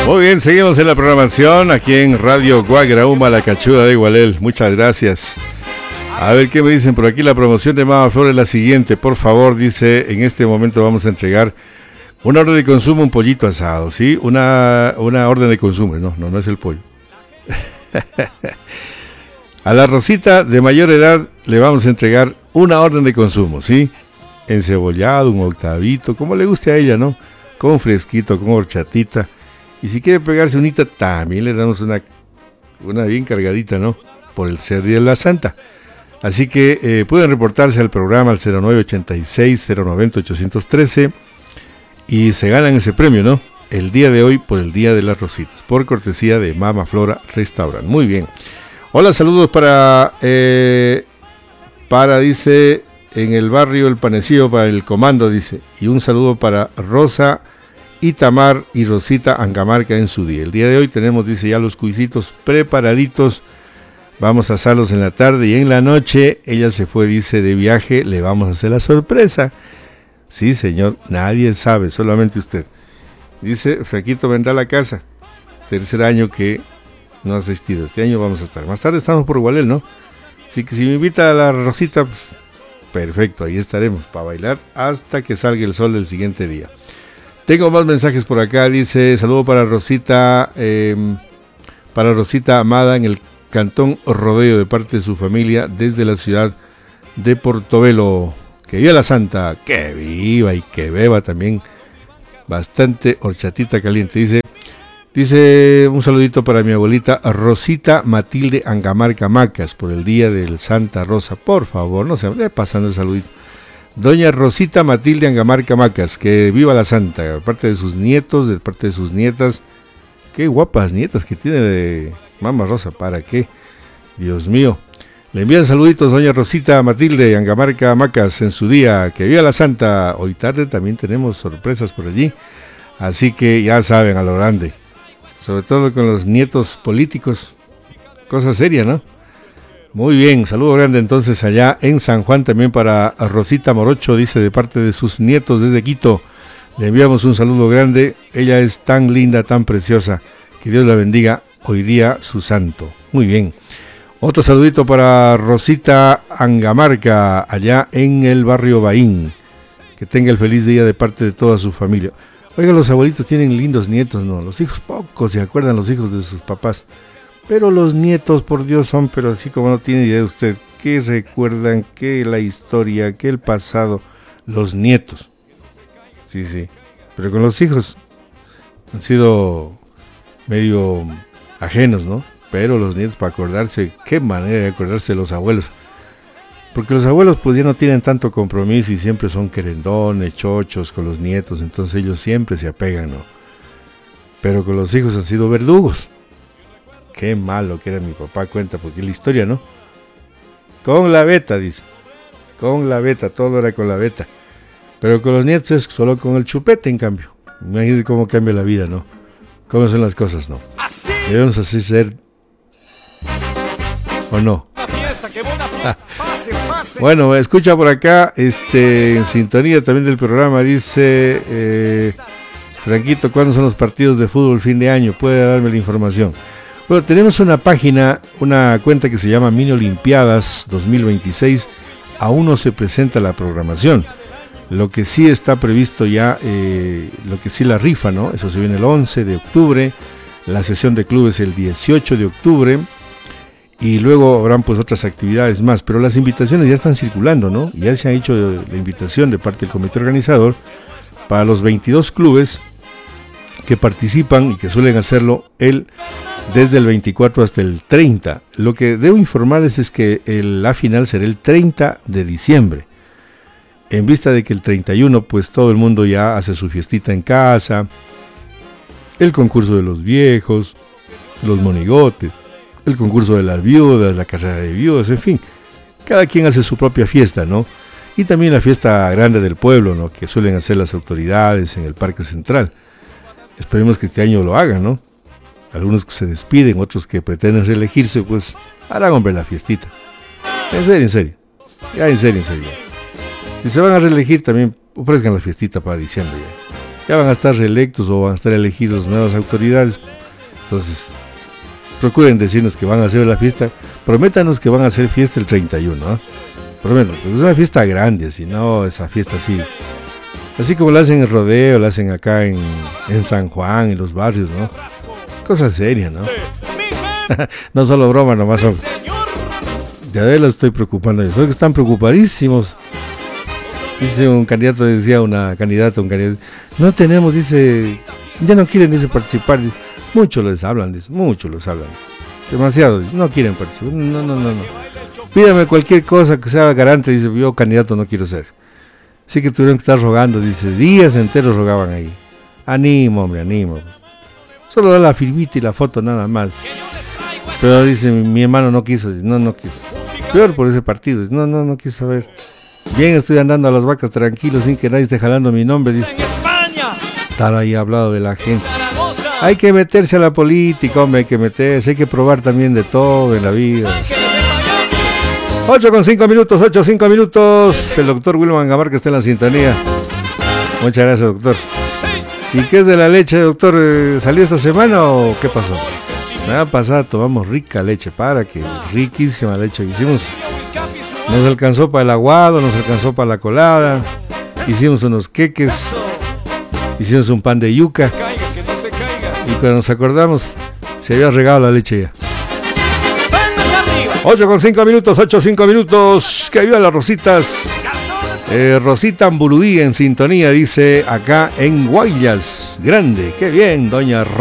Muy bien, seguimos en la programación aquí en Radio Guagrauma, la cachuda de Igualel. Muchas gracias. A ver qué me dicen por aquí. La promoción de Mama Flor es la siguiente. Por favor, dice, en este momento vamos a entregar una orden de consumo, un pollito asado, ¿sí? Una orden de consumo, no es el pollo. A la Rosita de mayor edad le vamos a entregar una orden de consumo, ¿sí? Encebollado, un octavito, como le guste a ella, ¿no? Con fresquito, con horchatita. Y si quiere pegarse unita, también le damos una bien cargadita, ¿no? Por el ser Día de la Santa. Así que pueden reportarse al programa al 0986-090-813 y se ganan ese premio, ¿no? El día de hoy por el Día de las Rositas, por cortesía de Mama Flora Restaurant. Muy bien. Hola, saludos para dice, en el barrio El Panecillo, para el comando, dice. Y un saludo para Rosa Itamar y Rosita Angamarca en su día. El día de hoy tenemos, dice, ya los cuisitos preparaditos. Vamos a asarlos en la tarde y en la noche. Ella se fue, dice, de viaje. Le vamos a hacer la sorpresa. Sí, señor, nadie sabe, solamente usted. Dice, Fraquito vendrá a la casa. Tercer año que no ha asistido. Este año vamos a estar. Más tarde estamos por Igualel, ¿no? Así que si me invita a la Rosita, perfecto, ahí estaremos para bailar hasta que salga el sol del siguiente día. Tengo más mensajes por acá. Dice, saludo para Rosita Amada en el Cantón Rodeo de parte de su familia desde la ciudad de Portobelo. Que viva la Santa, que viva y que beba también bastante horchatita caliente. Dice un saludito para mi abuelita Rosita Matilde Angamarca Macas por el día del Santa Rosa. Por favor, no se vaya pasando el saludito. Doña Rosita Matilde Angamarca Macas, que viva la Santa, de parte de sus nietos, de parte de sus nietas. Qué guapas nietas que tiene de Mama Rosa, ¿para qué? Dios mío. Le envían saluditos doña Rosita Matilde Angamarca Macas en su día, que viva la Santa. Hoy tarde también tenemos sorpresas por allí, así que ya saben, a lo grande, sobre todo con los nietos políticos, cosa seria, ¿no? Muy bien, saludo grande entonces allá en San Juan también para Rosita Morocho, dice, de parte de sus nietos desde Quito. Le enviamos un saludo grande, ella es tan linda, tan preciosa, que Dios la bendiga hoy día su santo. Muy bien. Otro saludito para Rosita Angamarca, allá en el barrio Baín. Que tenga el feliz día de parte de toda su familia. Oiga, los abuelitos tienen lindos nietos, ¿no? Los hijos pocos se acuerdan los hijos de sus papás. Pero los nietos, por Dios, son, pero así como no tiene idea usted, que recuerdan, que la historia, que el pasado, los nietos. Sí. Pero con los hijos han sido medio ajenos, ¿no? Pero los nietos, para acordarse, qué manera de acordarse de los abuelos. Porque los abuelos pues ya no tienen tanto compromiso y siempre son querendones, chochos con los nietos, entonces ellos siempre se apegan, ¿no? Pero con los hijos han sido verdugos. Qué malo que era mi papá, cuenta, porque la historia, ¿no? Con la beta, dice. Con la beta, todo era con la beta. Pero con los nietos es solo con el chupete, en cambio. Imagínense cómo cambia la vida, ¿no? Cómo son las cosas, ¿no? Debemos así ser... ¿O no? Bueno, escucha por acá, en sintonía también del programa, dice Franquito, ¿cuándo son los partidos de fútbol fin de año? ¿Puede darme la información? Bueno, tenemos una página, una cuenta que se llama Mini Olimpiadas 2026, aún no se presenta la programación. Lo que sí está previsto ya, lo que sí la rifa, ¿no? Eso se viene el 11 de octubre, la sesión de clubes el 18 de octubre, y luego habrán pues otras actividades más, pero las invitaciones ya están circulando, ¿no? Ya se ha hecho la invitación de parte del comité organizador para los 22 clubes que participan y que suelen hacerlo desde el 24 hasta el 30. Lo que debo informarles es que la final será el 30 de diciembre. En vista de que el 31 pues todo el mundo ya hace su fiestita en casa, el concurso de los viejos, los monigotes, el concurso de las viudas, la carrera de viudas, en fin, cada quien hace su propia fiesta, ¿no? Y también la fiesta grande del pueblo, ¿no? Que suelen hacer las autoridades en el Parque Central. Esperemos que este año lo hagan, ¿no? Algunos que se despiden, otros que pretenden reelegirse, pues harán, hombre, la fiestita. En serio. Ya, en serio. Si se van a reelegir, también ofrezcan la fiestita para diciembre ya. Ya van a estar reelectos o van a estar elegidos nuevas autoridades. Entonces, procuren decirnos que van a hacer la fiesta. Prométanos que van a hacer fiesta el 31, ¿no? Prométanos, porque es una fiesta grande, así, no esa fiesta así. Así como la hacen en el rodeo, la hacen acá en San Juan, en los barrios, ¿no? Cosa seria, ¿no? No solo broma, nomás son. Ya de la estoy preocupando. Yo creo que están preocupadísimos. Dice un candidato, decía una candidata, un candidato. No tenemos, dice, ya no quieren, dice, participar. Muchos les hablan, dice, muchos les hablan. Demasiado, dice, no quieren participar. No. Pídame cualquier cosa que sea garante, dice, yo candidato no quiero ser. Así que tuvieron que estar rogando, dice, días enteros rogaban ahí. Animo, hombre, animo. Solo da la firmita y la foto nada más. Pero dice, mi hermano no quiso, dice, no quiso. Peor por ese partido, dice, no quiso saber. Bien, estoy andando a las vacas tranquilo, sin que nadie esté jalando mi nombre, dice. Estar ahí hablado de la gente. Hay que meterse a la política, hombre, hay que meterse, hay que probar también de todo en la vida. 8:05 minutos. El doctor Wilman Gamar, que está en la sintonía. Muchas gracias, doctor. ¿Y qué es de la leche, doctor? ¿Salió esta semana o qué pasó? Nada pasada, tomamos rica leche, riquísima leche que hicimos. Nos alcanzó para el aguado, nos alcanzó para la colada. Hicimos unos queques. Hicimos un pan de yuca. Y cuando nos acordamos, se había regado la leche ya. 8:05 minutos. Que viva las Rositas. Rosita Ambuludí en sintonía, dice acá en Guayas. Grande, qué bien, doña